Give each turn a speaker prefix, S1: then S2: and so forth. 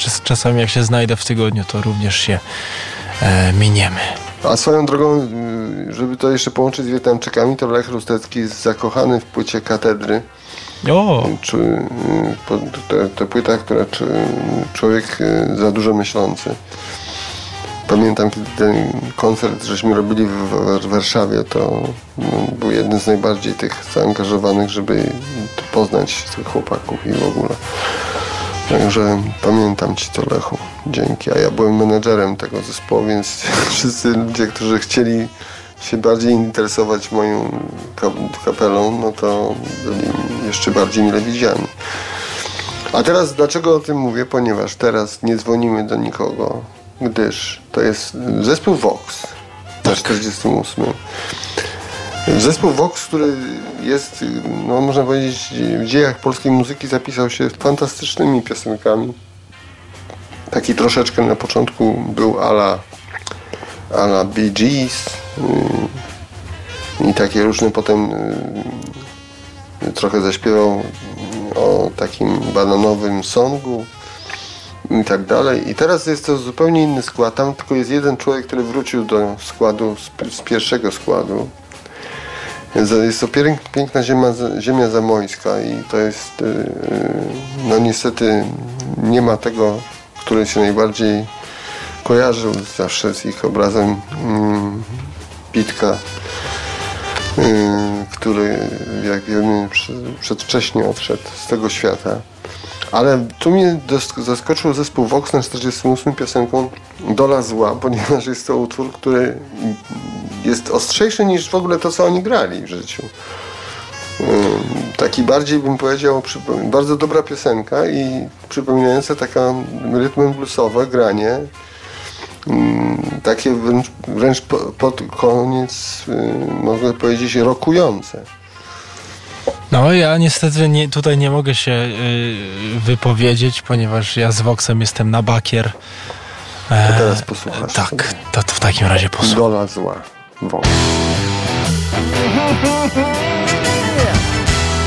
S1: czasami jak się znajdę w tygodniu, to również się miniemy.
S2: A swoją drogą, żeby to jeszcze połączyć z Wietnamczykami, to Lech Rustecki jest zakochany w płycie Katedry. To płyta, która człowiek za dużo myślący. Pamiętam, kiedy ten koncert żeśmy robili w Warszawie, to był jeden z najbardziej tych zaangażowanych, żeby poznać tych chłopaków i w ogóle. Także pamiętam ci to, Lechu. Dzięki. A ja byłem menedżerem tego zespołu, więc wszyscy ludzie, którzy chcieli się bardziej interesować moją kapelą, no to byli jeszcze bardziej mile widziani. A teraz dlaczego o tym mówię? Ponieważ teraz nie dzwonimy do nikogo, gdyż to jest zespół Vox na 48. Zespół Vox, który jest, no można powiedzieć, w dziejach polskiej muzyki zapisał się fantastycznymi piosenkami. Taki troszeczkę na początku był a la Bee Gees i takie różne, potem trochę zaśpiewał o takim bananowym songu i tak dalej. I teraz jest to zupełnie inny skład. Tam tylko jest jeden człowiek, który wrócił do składu, z pierwszego składu. Jest to piękna ziemia zamojska i to jest, no niestety nie ma tego, który się najbardziej kojarzył zawsze z ich obrazem Pitka, który, jak wiemy, przedwcześnie odszedł z tego świata. Ale tu mnie zaskoczył zespół Vox na 48 piosenką Dola Zła, ponieważ jest to utwór, który jest ostrzejszy niż w ogóle to, co oni grali w życiu. Taki bardziej, bym powiedział, bardzo dobra piosenka i przypominająca taka rytmem bluesowe granie. Takie wręcz pod koniec, mogę powiedzieć, rockujące.
S1: No ja niestety tutaj nie mogę się wypowiedzieć, ponieważ ja z Voxem jestem na bakier.
S2: To teraz posłuchasz.
S1: Tak, to w takim razie posłucham.
S2: Dola Zła. Vox.